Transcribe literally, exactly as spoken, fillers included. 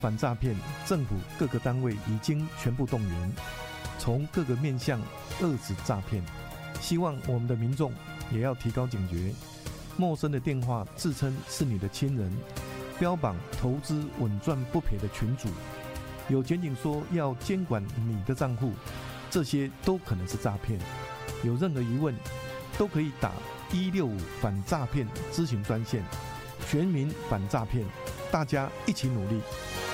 反诈骗，政府各个单位已经全部动员，从各个面向遏止诈骗。希望我们的民众也要提高警觉，陌生的电话自称是你的亲人，标榜投资稳赚不赔的群组，有检警说要监管你的账户，这些都可能是诈骗。有任何疑问，都可以打一六五反诈骗咨询专线，全民反诈骗，大家一起努力。